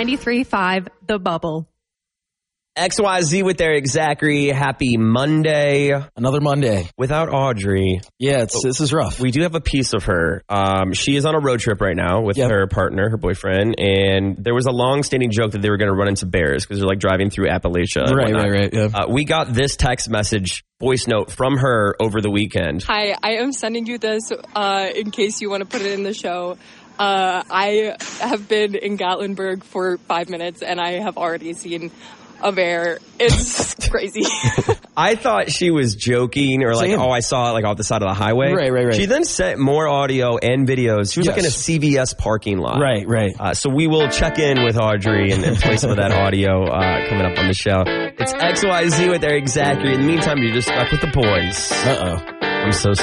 93.5 The Bubble. XYZ with Eric Zachary. Happy Monday. Another Monday. Without Audrey. Yeah, this is rough. We do have a piece of her. She is on a road trip right now with her partner, her boyfriend, and there was a long-standing joke that they were going to run into bears because they're like driving through Appalachia. Right. Yeah. We got this text message, voice note from her over the weekend. Hi, I am sending you this in case you want to put it in the show. I have been in Gatlinburg for 5 minutes and I have already seen a bear. It's crazy. I thought she was joking or like, I saw it like off the side of the highway. Right. She then sent more audio and videos. She was like in a CVS parking lot. Right. So we will check in with Audrey and play some of that audio coming up on the show. It's XYZ with Eric Zachary. In the meantime, you're just stuck with the boys. Uh-oh. I'm so sorry.